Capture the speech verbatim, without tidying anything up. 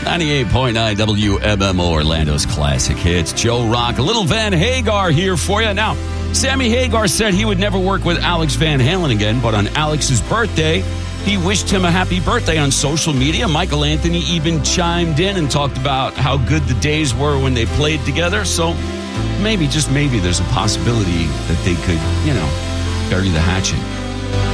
ninety-eight point nine W M M O, Orlando's classic hits. Joe Rock, a little Van Hagar here for you. Now, Sammy Hagar said he would never work with Alex Van Halen again, but on Alex's birthday, he wished him a happy birthday on social media. Michael Anthony even chimed in and talked about how good the days were when they played together. So maybe, just maybe, there's a possibility that they could, you know, bury the hatchet.